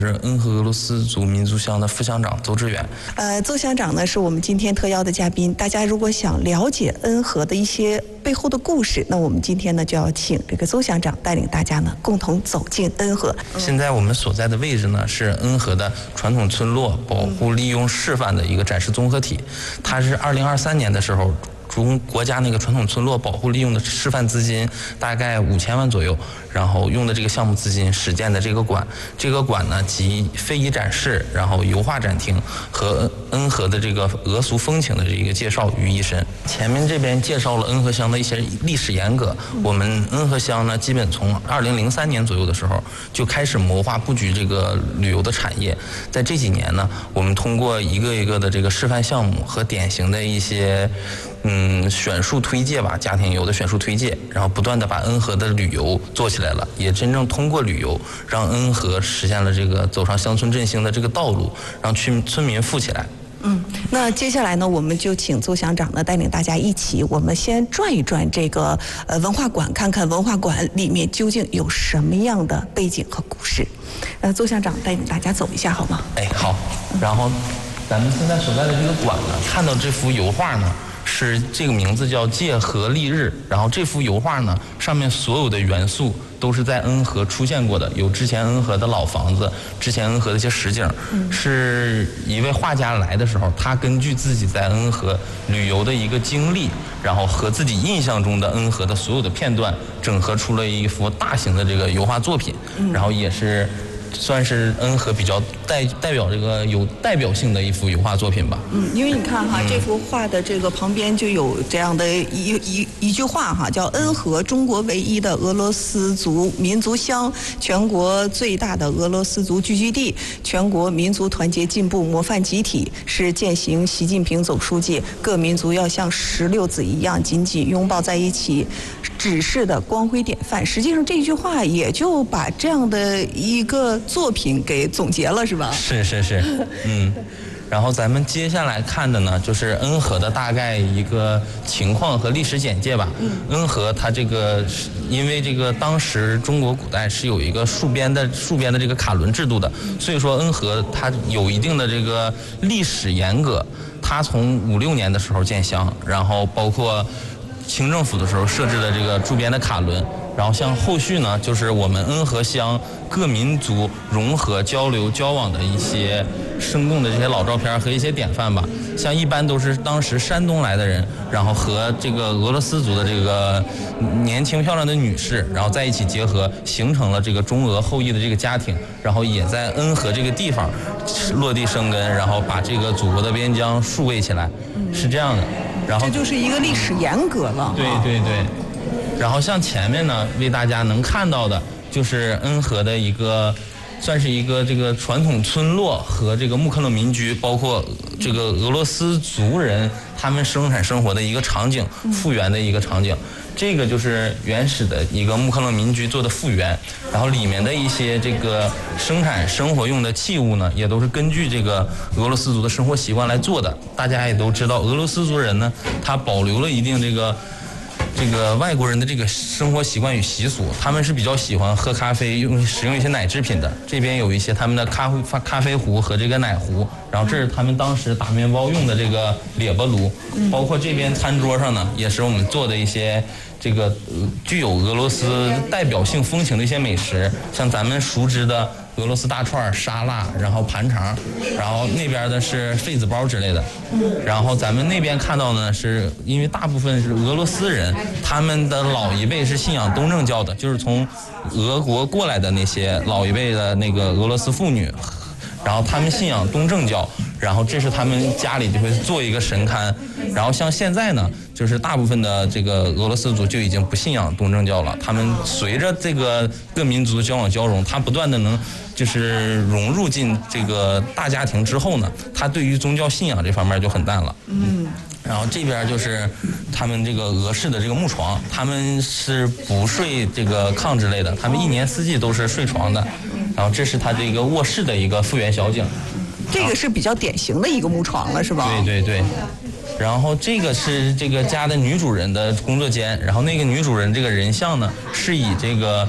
是恩和俄罗斯族民族乡的副乡长邹志远。 邹乡长呢是我们今天特邀的嘉宾。大家如果想了解恩和的一些背后的故事，那我们今天呢就要请这个邹乡长带领大家呢共同走进恩和。 现在我们所在的位置呢是恩和的传统村落保护利用示范的一个展示综合体，它是2023年的时候。中国家那个传统村落保护利用的示范资金大概5000万左右，然后用的这个项目资金始建的这个馆，这个馆呢集非遗展示，然后油画展厅和恩和的这个俄俗风情的这个介绍于一身。前面这边介绍了恩和乡的一些历史沿革，我们恩和乡呢基本从2003年左右的时候就开始谋划布局这个旅游的产业，在这几年呢，我们通过一个一个的这个示范项目和典型的一些选述推介吧，家庭游的选述推介，然后不断的把恩和的旅游做起来了，也真正通过旅游让恩和实现了这个走上乡村振兴的这个道路，让村民富起来。 那接下来呢，我们就请邹乡长呢带领大家一起，我们先转一转这个文化馆，看看文化馆里面究竟有什么样的背景和故事。邹乡长带领大家走一下好吗？ 好。然后咱们现在所在的这个馆呢，看到这幅油画呢。是这个名字叫界河丽日，然后这幅油画呢，上面所有的元素都是在恩和出现过的，有之前恩和的老房子，之前恩和的一些实景，是一位画家来的时候，他根据自己在恩和旅游的一个经历，然后和自己印象中的恩和的所有的片段，整合出了一幅大型的这个油画作品，然后也是。算是恩和比较代表这个有代表性的一幅油画作品吧。 因为你看哈，这幅画的这个旁边就有这样的一句话哈，叫恩和，中国唯一的俄罗斯族民族乡，全国最大的俄罗斯族聚居地，全国民族团结进步模范集体，是践行习近平总书记各民族要像16子一样紧紧拥抱在一起指示的光辉典范。实际上这句话也就把这样的一个作品给总结了，是吧？ 是，然后咱们接下来看的呢，就是恩和的大概一个情况和历史简介吧。恩和它这个，因为这个当时中国古代是有一个戍边的这个卡伦制度的，所以说恩和它有一定的这个历史沿革。它从56年的时候建乡，然后包括清政府的时候设置的这个驻边的卡伦。然后像后续呢，就是我们恩和乡各民族融合交流交往的一些生动的这些老照片和一些典范吧。像一般都是当时山东来的人，然后和这个俄罗斯族的这个年轻漂亮的女士，然后在一起结合，形成了这个中俄后裔的这个家庭，然后也在恩和这个地方落地生根，然后把这个祖国的边疆数位起来，是这样的。然后这就是一个历史沿革了。 对。然后像前面呢，为大家能看到的就是恩和的一个，算是一个这个传统村落和这个穆克勒民居，包括这个俄罗斯族人他们生产生活的一个场景，复原的一个场景。这个就是原始的一个穆克勒民居做的复原，然后里面的一些这个生产生活用的器物呢，也都是根据这个俄罗斯族的生活习惯来做的。大家也都知道，俄罗斯族人呢，他保留了一定这个外国人的这个生活习惯与习俗，他们是比较喜欢喝咖啡，使用一些奶制品的。这边有一些他们的咖啡壶和这个奶壶，然后这是他们当时打面包用的这个列巴炉，包括这边餐桌上呢，也是我们做的一些这个具有俄罗斯代表性风情的一些美食，像咱们熟知的俄罗斯大串、沙拉，然后盘肠，然后那边的是痱子包之类的。然后咱们那边看到呢，是因为大部分是俄罗斯人，他们的老一辈是信仰东正教的，就是从俄国过来的那些老一辈的那个俄罗斯妇女，然后他们信仰东正教，然后这是他们家里就会做一个神龛。然后像现在呢，就是大部分的这个俄罗斯族就已经不信仰东正教了，他们随着这个各民族的交往交融，他不断的能就是融入进这个大家庭之后呢，他对于宗教信仰这方面就很淡了。然后这边就是他们这个俄式的这个木床，他们是不睡这个炕之类的，他们一年四季都是睡床的。然后这是他这个卧室的一个复原小景， 这个是比较典型的一个木床了，是吧？ 对。然后这个是这个家的女主人的工作间，然后那个女主人这个人像呢，是以这个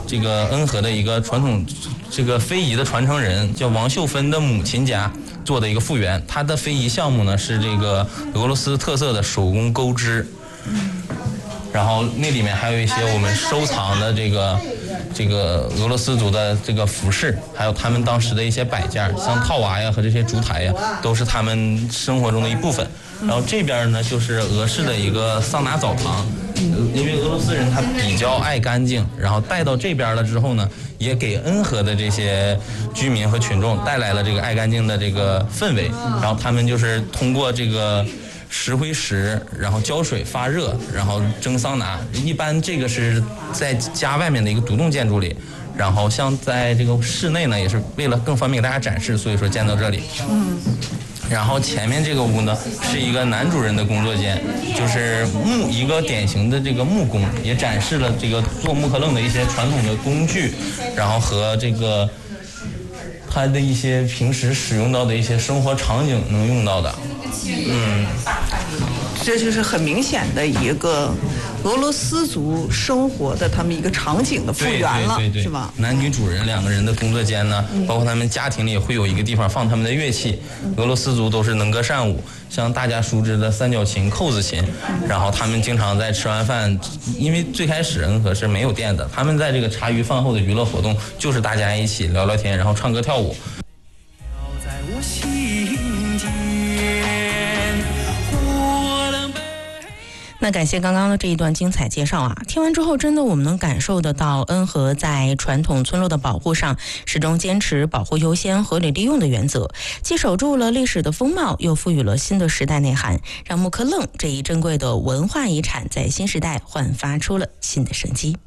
这个恩和的一个传统这个非遗的传承人，叫王秀芬的母亲家做的一个复原。它的非遗项目呢是这个俄罗斯特色的手工钩织，然后那里面还有一些我们收藏的这个俄罗斯族的这个服饰，还有他们当时的一些摆件，像套娃呀和这些烛台呀，都是他们生活中的一部分。然后这边呢就是俄式的一个桑拿澡堂，因为俄罗斯人他比较爱干净，然后带到这边了之后呢，也给恩和的这些居民和群众带来了这个爱干净的这个氛围。然后他们就是通过这个石灰石，然后浇水发热，然后蒸桑拿。一般这个是在家外面的一个独栋建筑里，然后像在这个室内呢，也是为了更方便给大家展示，所以说建到这里。然后前面这个屋呢是一个男主人的工作间，就是一个典型的这个木工，也展示了这个做木刻楞的一些传统的工具，然后和这个他的一些平时使用到的一些生活场景能用到的。 这就是很明显的一个俄罗斯族生活的他们一个场景的复原了， 对， 是吧？ 男女主人两个人的工作间呢，包括他们家庭里也会有一个地方放他们的乐器。俄罗斯族都是能歌善舞，像大家熟知的三角琴、扣子琴，然后他们经常在吃完饭，因为最开始恩和是没有店的，他们在这个茶余饭后的娱乐活动就是大家一起聊聊天，然后唱歌跳舞。 那感谢刚刚的这一段精彩介绍啊！听完之后，真的我们能感受得到恩和在传统村落的保护上，始终坚持保护优先、合理利用的原则，既守住了历史的风貌，又赋予了新的时代内涵，让木刻楞这一珍贵的文化遗产在新时代焕发出了新的生机。